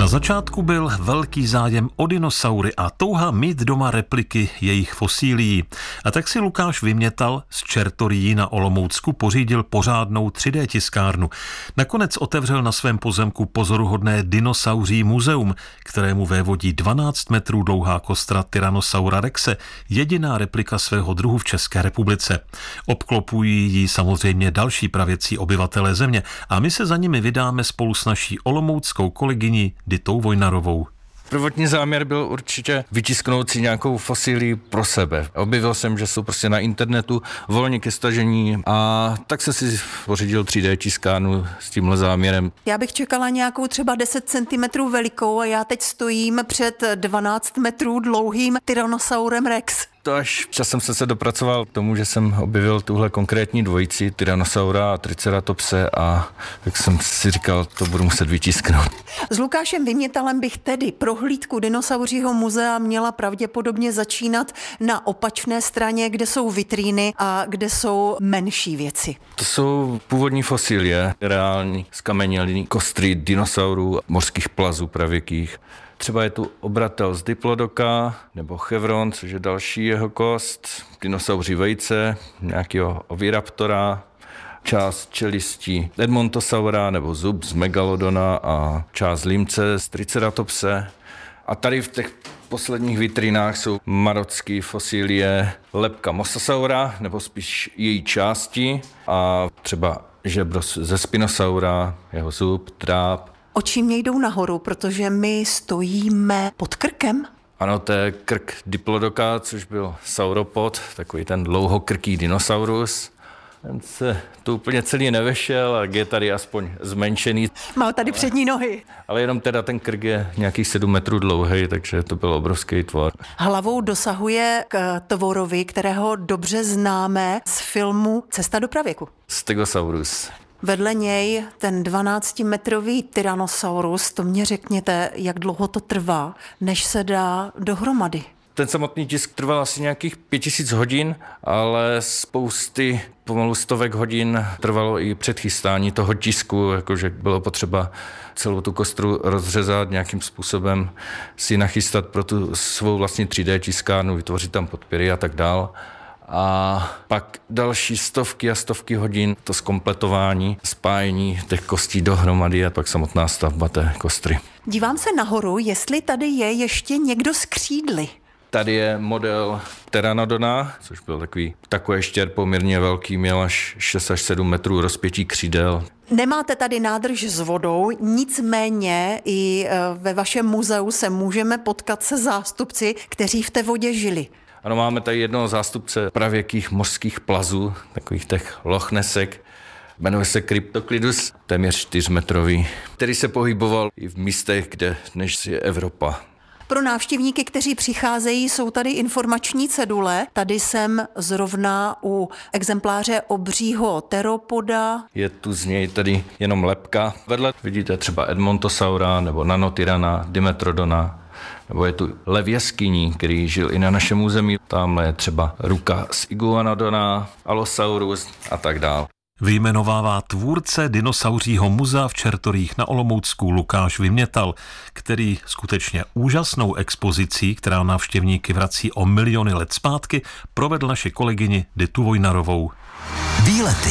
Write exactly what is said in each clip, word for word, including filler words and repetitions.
Na začátku byl velký zájem o dinosaury a touha mít doma repliky jejich fosílií. A tak si Lukáš Vymětal z Čertorií na Olomoucku pořídil pořádnou tři dé tiskárnu. Nakonec otevřel na svém pozemku pozoruhodné dinosauří muzeum, kterému vévodí dvanáct metrů dlouhá kostra Tyrannosaura rexe, jediná replika svého druhu v České republice. Obklopují ji samozřejmě další pravěcí obyvatelé země a my se za nimi vydáme spolu s naší olomouckou kolegyní Ditou Vojnarovou. Prvotní záměr byl určitě vytisknout si nějakou fosílii pro sebe. Objevil jsem, že jsou prostě na internetu volně ke stažení a tak se si pořídil tři dé tiskárnu s tímhle záměrem. Já bych čekala nějakou třeba deset centimetrů velikou a já teď stojím před dvanáct metrů dlouhým Tyrannosaurem rex. To až časem jsem se dopracoval k tomu, že jsem objevil tuhle konkrétní dvojici Tyrannosaura a Triceratopse a tak jsem si říkal, to budu muset vytisknout. S Lukášem Vymětalem bych tedy prohlídku Dinosauřího muzea měla pravděpodobně začínat na opačné straně, kde jsou vitríny a kde jsou menší věci. To jsou původní fosílie, reální skameněliny kostry dinosaurů, mořských plazů pravěkých. Třeba je tu obratel z Diplodoka nebo Chevron, což je další jeho kost, dinosauří vejce, nějakého oviraptora, část čelistí Edmontosaura nebo zub z Megalodona a část límce z Triceratopse. A tady v těch posledních vitrinách jsou marocké fosílie lebka Mosasaura, nebo spíš její části, a třeba žebro ze Spinosaura, jeho zub, tráp. Oči mě jdou nahoru, protože my stojíme pod krkem. Ano, to je krk Diplodoka, což byl sauropod, takový ten dlouhokrký dinosaurus. Ten se tu úplně celý nevešel a je tady aspoň zmenšený. Má tady přední nohy. Ale jenom teda ten krk je nějakých sedm metrů dlouhý, takže to byl obrovský tvor. Hlavou dosahuje k tvorovi, kterého dobře známe z filmu Cesta do pravěku. Stegosaurus. Vedle něj ten dvanáctimetrový Tyrannosaurus, to mě řekněte, jak dlouho to trvá, než se dá dohromady. Ten samotný tisk trval asi nějakých pět tisíc hodin, ale spousty, pomalu stovek hodin trvalo i předchystání toho tisku, jakože bylo potřeba celou tu kostru rozřezat, nějakým způsobem si nachystat pro tu svou vlastně tři dé tiskárnu, vytvořit tam podpěry a tak dál. A pak další stovky a stovky hodin to zkompletování, spájení těch kostí dohromady a pak samotná stavba té kostry. Dívám se nahoru, jestli tady je ještě někdo s křídly. Tady je model Pteranodona, což byl takový takový štěr poměrně velký, měl až šest až sedm metrů rozpětí křídel. Nemáte tady nádrž s vodou, nicméně i ve vašem muzeu se můžeme potkat se zástupci, kteří v té vodě žili. Ano, máme tady jednoho zástupce pravěkých mořských plazů, takových těch lochnesek. Jmenuje se Cryptoklidus, téměř čtyřmetrový, který se pohyboval i v místech, kde dnes je Evropa. Pro návštěvníky, kteří přicházejí, jsou tady informační cedule. Tady jsem zrovna u exempláře obřího teropoda. Je tu z něj tady jenom lebka. Vedle vidíte třeba Edmontosaura nebo Nanotyrana, Dimetrodona. Nebo je tu lev jeskyní, který žil i na našem území. Tamhle je třeba ruka z Iguanodona, Allosaurus a tak dál. Vyjmenovává tvůrce Dinosauřího muzea v Čertorích na Olomoucku Lukáš Vymětal, který skutečně úžasnou expozicí, která návštěvníky vrací o miliony let zpátky, provedl naši kolegyni Ditu Vojnarovou. Výlety.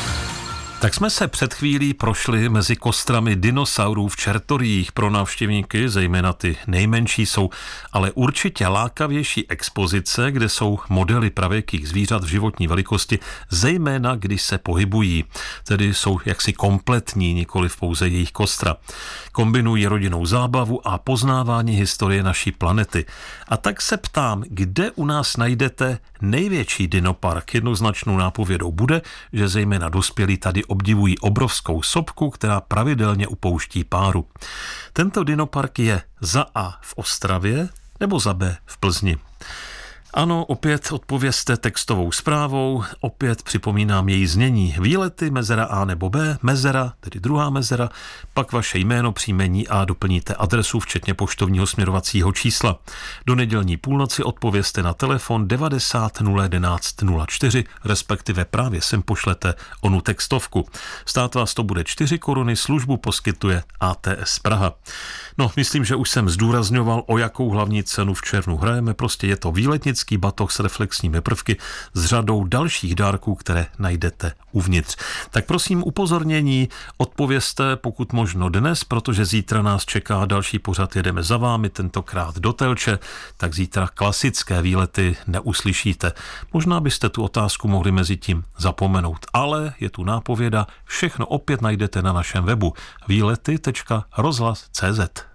Tak jsme se před chvílí prošli mezi kostrami dinosaurů v Čertoriích. Pro návštěvníky, zejména ty nejmenší, jsou ale určitě lákavější expozice, kde jsou modely pravěkých zvířat v životní velikosti, zejména když se pohybují. Tedy jsou jaksi kompletní, nikoliv pouze jejich kostra. Kombinují rodinnou zábavu a poznávání historie naší planety. A tak se ptám, kde u nás najdete největší dinopark? Jednoznačnou nápovědou bude, že zejména dospělí tady obdivují obrovskou sopku, která pravidelně upouští páru. Tento dinopark je za A v Ostravě nebo za B v Plzni. Ano, opět odpovězte textovou zprávou, opět připomínám její znění. Výlety, mezera A nebo B, mezera, tedy druhá mezera, pak vaše jméno, příjmení a doplníte adresu, včetně poštovního směrovacího čísla. Do nedělní půlnoci odpovězte na telefon devadesát nula jedenáct nula čtyři, respektive právě sem pošlete onu textovku. Stát vás to bude čtyři koruny, službu poskytuje A T S Praha. No, myslím, že už jsem zdůrazňoval, o jakou hlavní cenu v červnu hrajeme, prostě je to výletnický batoh s reflexními prvky s řadou dalších dárků, které najdete uvnitř. Tak prosím upozornění, odpovězte pokud možno dnes, protože zítra nás čeká další pořad Jedeme za vámi, tentokrát do Telče, tak zítra klasické výlety neuslyšíte. Možná byste tu otázku mohli mezi tím zapomenout, ale je tu nápověda, všechno opět najdete na našem webu výlety tečka rozhlas tečka cé zet.